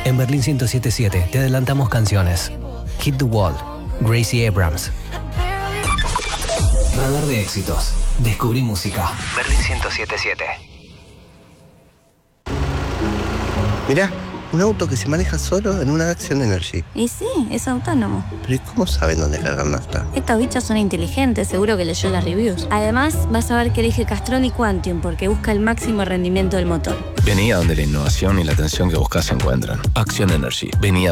En Berlín 107.7 te adelantamos canciones. Hit the Wall, Gracie Abrams. Radar de éxitos. Descubrí música. Berlín 107.7. Mirá, un auto que se maneja solo en una Action Energy. Y sí, es autónomo. Pero ¿y cómo saben dónde cargar nafta? Estos bichos son inteligentes, seguro que leyó las reviews. Además, vas a ver que elige Castrol y Quantium porque busca el máximo rendimiento del motor. Vení a donde la innovación y la atención que buscas se encuentran. Action Energy. Vení a